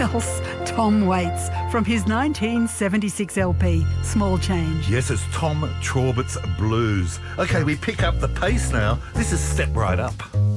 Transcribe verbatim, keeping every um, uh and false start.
else? Tom Waits from his nineteen seventy-six L P, Small Change. Yes, it's Tom Traubert's Blues. OK, we pick up the pace now. This is Step Right Up.